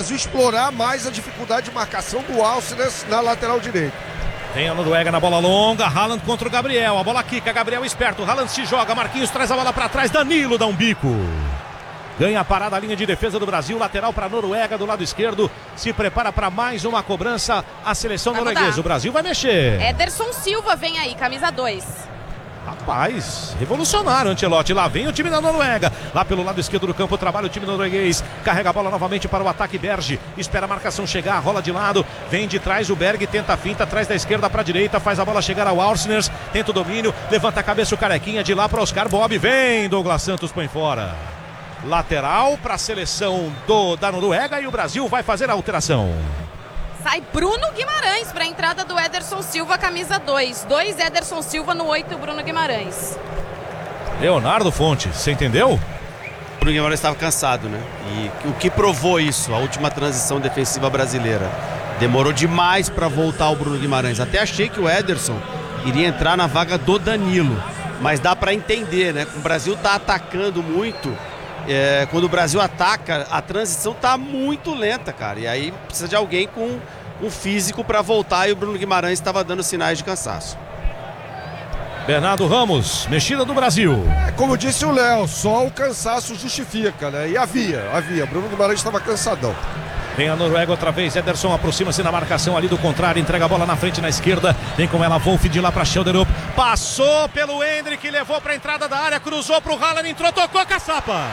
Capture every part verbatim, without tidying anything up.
Brasil explorar mais a dificuldade de marcação do Alciner na lateral direita. Tem a Noruega na bola longa, Haaland contra o Gabriel, a bola quica, Gabriel esperto, Haaland se joga, Marquinhos traz a bola para trás, Danilo dá um bico. Ganha a parada, a linha de defesa do Brasil, lateral para a Noruega do lado esquerdo, se prepara para mais uma cobrança a seleção vai norueguesa, mudar. O Brasil vai mexer. Ederson Silva vem aí, camisa dois. Rapaz, revolucionário Ancelotti, lá vem o time da Noruega, lá pelo lado esquerdo do campo, trabalha o time norueguês, carrega a bola novamente para o ataque, Berge, espera a marcação chegar, rola de lado, vem de trás o Berg, tenta a finta, traz da esquerda para a direita, faz a bola chegar ao Alciner, tenta o domínio, levanta a cabeça o Carequinha, de lá para Oscar Bob, vem Douglas Santos, põe fora. Lateral para a seleção do, da Noruega e o Brasil vai fazer a alteração. Sai Bruno Guimarães para a entrada do Ederson Silva, camisa dois. dois Ederson Silva no oito, Bruno Guimarães. Leonardo Fonte, você entendeu? O Bruno Guimarães estava cansado, né? E o que provou isso? A última transição defensiva brasileira. Demorou demais para voltar o Bruno Guimarães. Até achei que o Ederson iria entrar na vaga do Danilo. Mas dá para entender, né? O Brasil tá atacando muito. É, quando o Brasil ataca, a transição tá muito lenta, cara. E aí precisa de alguém com um físico para voltar, e o Bruno Guimarães estava dando sinais de cansaço. Bernardo Ramos, mexida do Brasil. É, como disse o Léo, só o cansaço justifica, né? E havia, havia. Bruno Guimarães estava cansadão. Vem a Noruega outra vez, Ederson aproxima-se na marcação ali do contrário, entrega a bola na frente na esquerda, vem com ela Wolf de lá para Schelderup, passou pelo Endrick, levou para a entrada da área, cruzou para o Haaland, entrou, tocou a caçapa.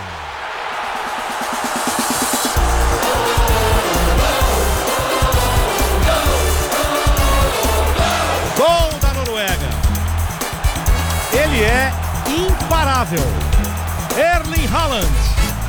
Gol da Noruega. Ele é imparável. Erling Haaland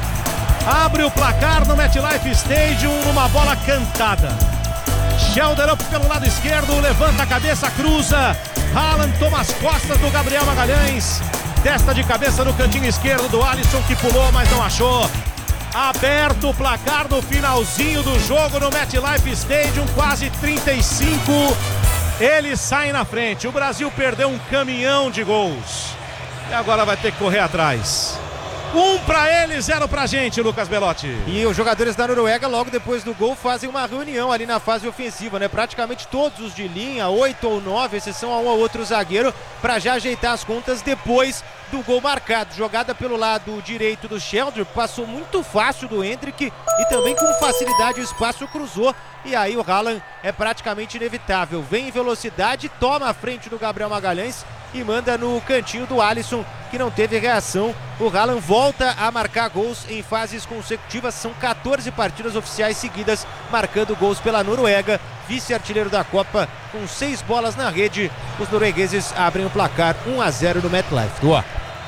abre o placar no MetLife Stadium numa bola cantada. Schelderup pelo lado esquerdo, levanta a cabeça, cruza. Haaland toma as costas do Gabriel Magalhães. Testa de cabeça no cantinho esquerdo do Alisson, que pulou, mas não achou. Aberto o placar no finalzinho do jogo no MetLife Stadium, quase trinta e cinco. Eles saem na frente. O Brasil perdeu um caminhão de gols. E agora vai ter que correr atrás. Um pra ele, zero pra gente, Lucas Belotti. E os jogadores da Noruega, logo depois do gol, fazem uma reunião ali na fase ofensiva, né? Praticamente todos os de linha, oito ou nove, exceção a um ou outro zagueiro, pra já ajeitar as contas depois do gol marcado. Jogada pelo lado direito do Schelderup, passou muito fácil do Endrick e também com facilidade o espaço cruzou. E aí o Haaland é praticamente inevitável. Vem em velocidade, toma a frente do Gabriel Magalhães e manda no cantinho do Alisson, que não teve reação. O Haaland volta a marcar gols em fases consecutivas. São quatorze partidas oficiais seguidas marcando gols pela Noruega. Vice-artilheiro da Copa com seis bolas na rede. Os noruegueses abrem o placar um a zero no MetLife. Boa.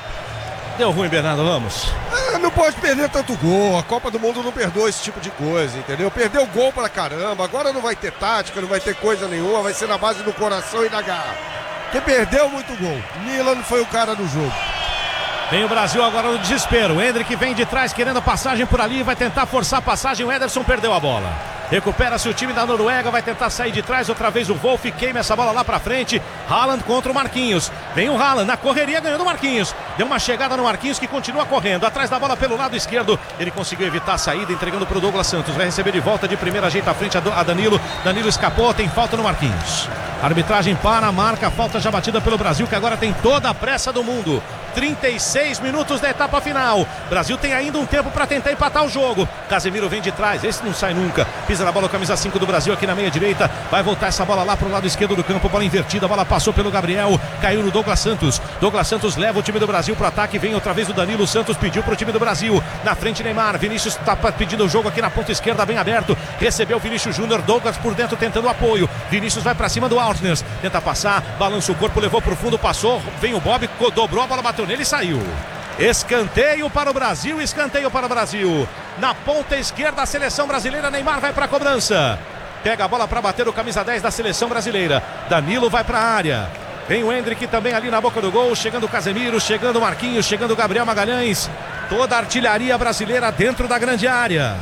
Deu ruim, Bernardo Ramos. É, não pode perder tanto gol. A Copa do Mundo não perdoa esse tipo de coisa, entendeu? Perdeu gol pra caramba. Agora não vai ter tática, não vai ter coisa nenhuma. Vai ser na base do coração e da garra. Porque perdeu muito gol. Milan foi o cara do jogo. Vem o Brasil agora no desespero. O Endrick vem de trás querendo passagem por ali. Vai tentar forçar a passagem. O Ederson perdeu a bola. Recupera-se o time da Noruega, vai tentar sair de trás, outra vez o Wolf queima essa bola lá pra frente. Haaland contra o Marquinhos. Vem o Haaland na correria, ganhando o Marquinhos. Deu uma chegada no Marquinhos, que continua correndo. Atrás da bola pelo lado esquerdo. Ele conseguiu evitar a saída, entregando pro Douglas Santos. Vai receber de volta de primeira, ajeita a frente a Danilo. Danilo escapou, tem falta no Marquinhos. Arbitragem para a marca, falta já batida pelo Brasil, que agora tem toda a pressa do mundo. trinta e seis minutos da etapa final. Brasil tem ainda um tempo para tentar empatar o jogo. Casemiro vem de trás, esse não sai nunca. Pisa na bola, camisa cinco do Brasil aqui na meia direita. Vai voltar essa bola lá pro lado esquerdo do campo. Bola invertida, a bola passou pelo Gabriel. Caiu no Douglas Santos. Douglas Santos leva o time do Brasil pro ataque. Vem outra vez o Danilo. Santos pediu pro time do Brasil. Na frente Neymar. Vinícius tá pedindo o jogo aqui na ponta esquerda, bem aberto. Recebeu o Vinícius Júnior. Douglas por dentro tentando o apoio. Vinícius vai pra cima do Altner. Tenta passar, balança o corpo, levou pro fundo, passou. Vem o Bob, dobrou, a bola bateu nele e saiu. Escanteio para o Brasil, escanteio para o Brasil. Na ponta esquerda, a seleção brasileira, Neymar vai para a cobrança. Pega a bola para bater o camisa dez da seleção brasileira. Danilo vai para a área. Vem o Endrick também ali na boca do gol. Chegando o Casemiro, chegando o Marquinhos, chegando o Gabriel Magalhães. Toda a artilharia brasileira dentro da grande área.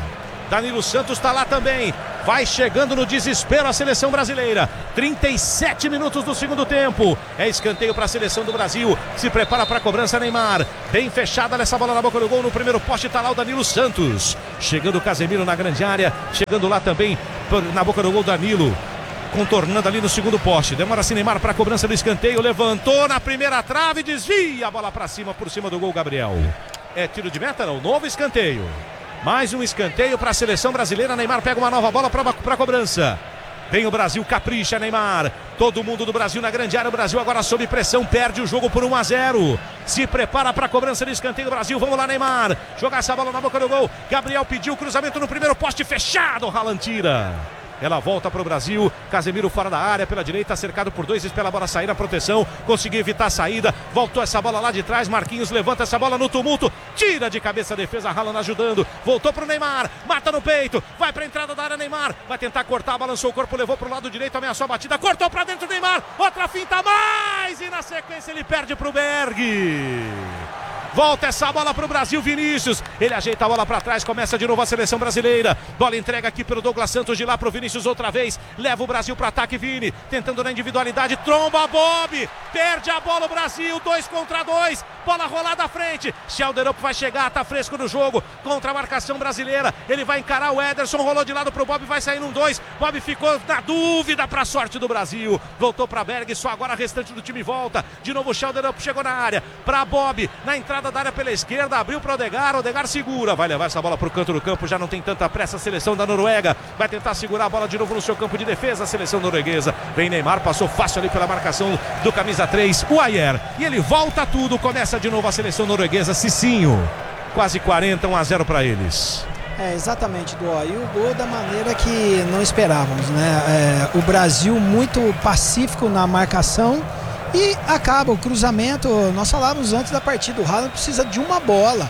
Danilo Santos está lá também. Vai chegando no desespero a seleção brasileira. trinta e sete minutos do segundo tempo. É escanteio para a seleção do Brasil. Se prepara para a cobrança Neymar. Bem fechada nessa bola na boca do gol. No primeiro poste está lá o Danilo Santos. Chegando o Casemiro na grande área. Chegando lá também na boca do gol Danilo. Contornando ali no segundo poste. Demora-se Neymar para a cobrança do escanteio. Levantou na primeira trave. Desvia a bola para cima, por cima do gol Gabriel. É tiro de meta, não? Novo escanteio. Mais um escanteio para a seleção brasileira. Neymar pega uma nova bola para a cobrança. Vem o Brasil, capricha Neymar. Todo mundo do Brasil na grande área. O Brasil agora sob pressão, perde o jogo por um a zero. Se prepara para a cobrança do escanteio do Brasil. Vamos lá, Neymar. Jogar essa bola na boca do gol. Gabriel pediu cruzamento no primeiro poste, fechado. Haaland tira. Ela volta para o Brasil. Casemiro fora da área, pela direita, cercado por dois, espera a bola sair, a proteção, conseguiu evitar a saída, voltou essa bola lá de trás, Marquinhos levanta essa bola no tumulto, tira de cabeça a defesa, Haaland ajudando, voltou para o Neymar, mata no peito, vai para a entrada da área Neymar, vai tentar cortar, balançou o corpo, levou para o lado direito, ameaçou a batida, cortou para dentro Neymar, outra finta mais, e na sequência ele perde para o Berg. Volta essa bola para o Brasil, Vinícius. Ele ajeita a bola para trás, começa de novo a seleção brasileira. Bola entrega aqui pelo Douglas Santos, de lá para o Vinícius outra vez. Leva o Brasil para ataque, Vini. Tentando na individualidade, tromba Bob. Perde a bola o Brasil, dois contra dois. Bola rolada à frente. Schelderup vai chegar, tá fresco no jogo. Contra a marcação brasileira. Ele vai encarar o Ederson, rolou de lado para o Bob, vai sair num dois. Bob ficou na dúvida para a sorte do Brasil. Voltou para Berg, só agora o restante do time volta. De novo o Schelderup chegou na área. Para Bob, na entrada da área pela esquerda, abriu para o Odegaard, Odegaard segura, vai levar essa bola para o canto do campo, já não tem tanta pressa a seleção da Noruega, vai tentar segurar a bola de novo no seu campo de defesa, a seleção norueguesa, vem Neymar, passou fácil ali pela marcação do camisa três, o Ayer, e ele volta tudo, começa de novo a seleção norueguesa, Cicinho, quase quarenta, um a zero para eles. É, exatamente, Dó. E o gol da maneira que não esperávamos, né? É, o Brasil muito pacífico na marcação. E acaba o cruzamento, nós falávamos antes da partida, o Haaland precisa de uma bola.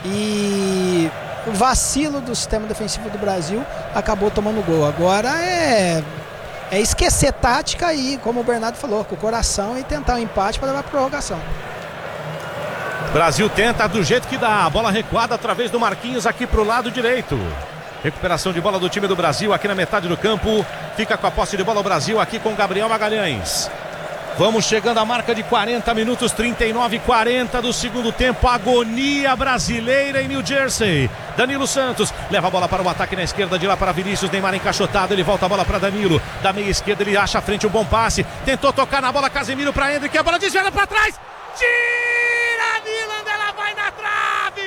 E o vacilo do sistema defensivo do Brasil acabou tomando gol. Agora é, é esquecer tática e, como o Bernardo falou, com o coração e tentar um empate para levar a prorrogação. Brasil tenta do jeito que dá, a bola recuada através do Marquinhos aqui para o lado direito. Recuperação de bola do time do Brasil aqui na metade do campo. Fica com a posse de bola o Brasil aqui com Gabriel Magalhães. Vamos chegando à marca de quarenta minutos, trinta e nove, quarenta do segundo tempo. Agonia brasileira em New Jersey. Danilo Santos leva a bola para o ataque na esquerda, de lá para Vinícius. Neymar encaixotado, ele volta a bola para Danilo. Da meia esquerda ele acha a frente um bom passe. Tentou tocar na bola, Casemiro para Endrick. A bola desviada para trás. Tira Milan, ela vai na trave.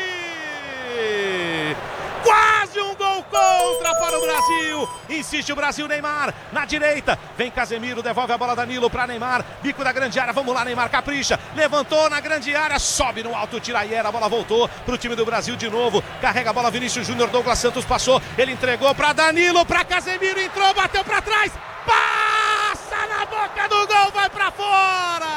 Quase um gol contra para o Brasil. Insiste o Brasil, Neymar na direita. Vem Casemiro, devolve a bola Danilo para Neymar. Bico da grande área, vamos lá Neymar, capricha. Levantou na grande área, sobe no alto, tira Ayer. A bola voltou para o time do Brasil de novo. Carrega a bola Vinícius Júnior, Douglas Santos passou. Ele entregou para Danilo, para Casemiro, entrou, bateu para trás. Passa na boca do gol, vai para fora.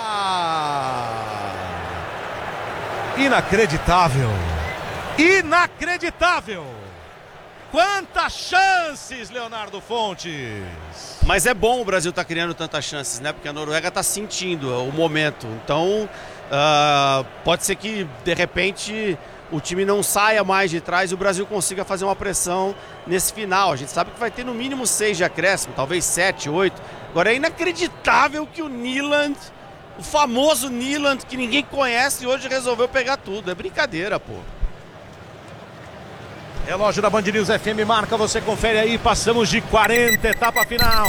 Inacreditável. Inacreditável! Quantas chances, Leonardo Fontes! Mas é bom o Brasil estar tá criando tantas chances, né? Porque a Noruega está sentindo o momento. Então, uh, pode ser que, de repente, o time não saia mais de trás e o Brasil consiga fazer uma pressão nesse final. A gente sabe que vai ter no mínimo seis de acréscimo, talvez sete, oito. Agora, é inacreditável que o Nyland, o famoso Nyland, que ninguém conhece, hoje resolveu pegar tudo. É brincadeira, pô. Relógio da Band News F M marca, você confere aí, passamos de quarenta, etapa final.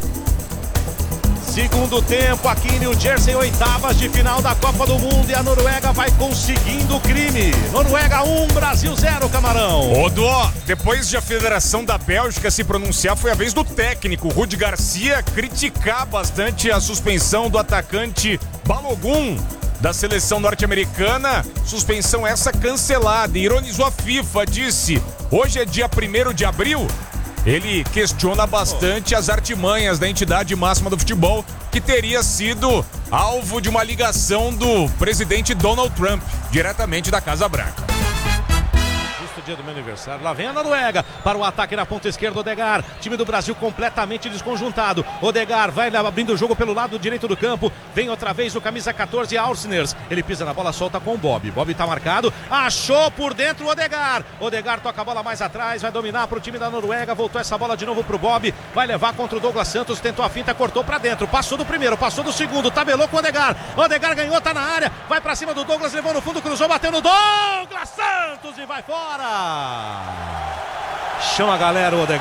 Segundo tempo aqui em New Jersey, oitavas de final da Copa do Mundo e a Noruega vai conseguindo o crime. Noruega um, Brasil zero, Camarão. Ô, Dó, depois de a Federação da Bélgica se pronunciar, foi a vez do técnico Rudi Garcia criticar bastante a suspensão do atacante Balogun da seleção norte-americana, suspensão essa cancelada. Ironizou a FIFA, disse: hoje é dia primeiro de abril. Ele questiona bastante as artimanhas da entidade máxima do futebol, que teria sido alvo de uma ligação do presidente Donald Trump, diretamente da Casa Branca. Justo o dia do meu aniversário. Lá vem a Noruega para o ataque na ponta esquerda. Odegaard, time do Brasil completamente desconjuntado. Odegaard vai abrindo o jogo pelo lado direito do campo. Vem outra vez o camisa catorze, Aursners. Ele pisa na bola, solta com o Bob. Bob tá marcado, achou por dentro o Odegaard. Odegaard toca a bola mais atrás, vai dominar para o time da Noruega. Voltou essa bola de novo pro Bob. Vai levar contra o Douglas Santos. Tentou a finta, cortou para dentro. Passou do primeiro, passou do segundo. Tabelou com o Odegaard. Odegaard ganhou, tá na área. Vai para cima do Douglas, levou no fundo, cruzou, bateu no Douglas Santos e vai fora. Chama a galera, o Odegaard.